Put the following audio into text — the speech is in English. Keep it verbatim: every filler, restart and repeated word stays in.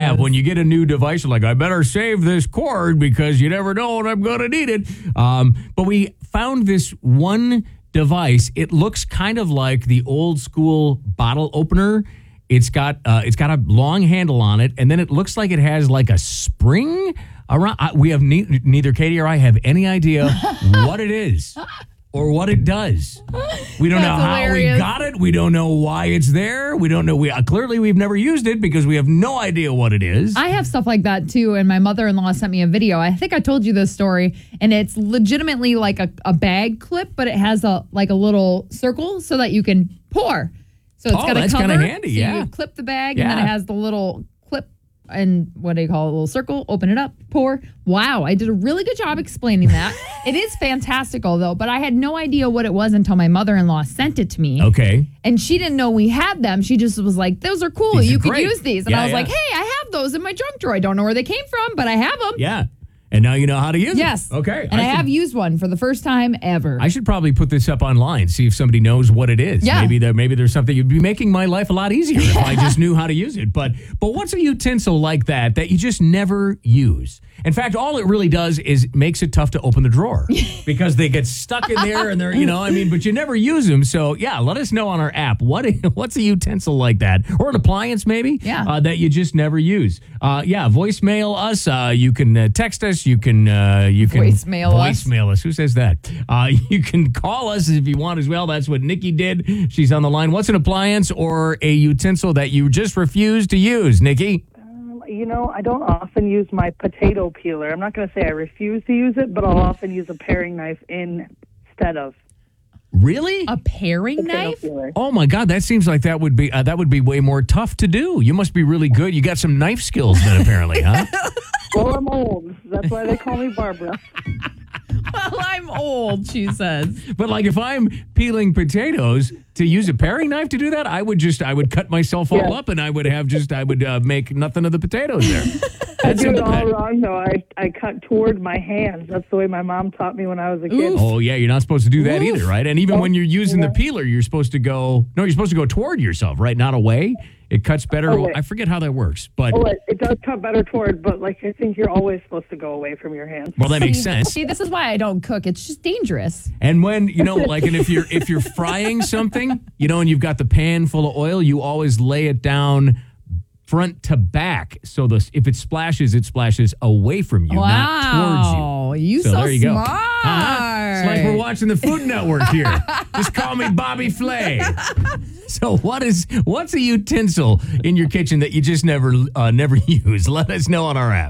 app. When you get a new device, you're like, I better save this cord because you never know when I'm going to need it. Um, but we found this one device. It looks kind of like the old school bottle opener. It's got uh, it's got a long handle on it, and then it looks like it has like a spring around. I, we have ne- neither Katie or I have any idea what it is or what it does. We don't That's know how hilarious. we got it. We don't know why it's there. We don't know. We uh, clearly we've never used it because we have no idea what it is. I have stuff like that too, and my mother-in-law sent me a video. I think I told you this story, and it's legitimately like a, a bag clip, but it has a like a little circle so that you can pour. So it's Oh, got a that's cover. kinda handy, so yeah. you clip the bag, and then Yeah. it has the little clip and what do you call it? A little circle. Open it up, pour. Wow, I did a really good job explaining that. It is fantastical though, but I had no idea what it was until my mother-in-law sent it to me. Okay. And she didn't know we had them. She just was like, those are cool. These are you could great. use these. And Yeah, I was yeah. like, hey, I have those in my junk drawer. I don't know where they came from, but I have them. Yeah. And now you know how to use Yes. it. Okay. And I, should- have used one for the first time ever. I should probably put this up online, see if somebody knows what it is. Yeah. Maybe there, maybe there's something. You'd be making my life a lot easier if I just knew how to use it. But but what's a utensil like that that you just never use? In fact, all it really does is makes it tough to open the drawer because they get stuck in there and they're, you know, I mean, but you never use them. So yeah, let us know on our app. What what's a utensil like that, or an appliance maybe? Yeah. Uh, that you just never use. Uh, yeah, voicemail us. Uh, you can uh, text us. You can uh, you can Voicemail us. Voicemail us. Who says that? Uh, you can call us if you want as well. That's what Nikki did. She's on the line. What's an appliance or a utensil that you just refuse to use, Nikki? You know, I don't often use my potato peeler. I'm not going to say I refuse to use it, but I'll often use a paring knife instead of Really? a paring potato knife? peeler. Oh my God, that seems like that would be uh, that would be way more tough to do. You must be really good. You got some knife skills then, apparently, huh? Well, I'm old. That's why they call me Barbara. Well, I'm old, she says. But like, if I'm peeling potatoes, to use a paring knife to do that, I would just I would cut myself all Yeah. up, and I would have just I would uh, make nothing of the potatoes there. I That's do it a- all wrong, though. I, I cut toward my hands. That's the way my mom taught me when I was a kid. Oh yeah, you're not supposed to do that Oof. either, right? And even when you're using the peeler, you're supposed to go no, you're supposed to go toward yourself, right? Not away. It cuts better. Oh, wait. I forget how that works, but Oh, it, it does cut better toward, but like I think you're always supposed to go away from your hands. well, that makes sense. See, this is why I don't cook. It's just dangerous. And when you know, like, and if you're if you're frying something, you know, and you've got the pan full of oil, you always lay it down front to back, so the if it splashes, it splashes away from you, not towards you. Wow, you So so there you go. smart. Uh-huh. It's like we're watching the Food Network here. Just call me Bobby Flay. So what is what's a utensil in your kitchen that you just never uh, never use? Let us know on our app.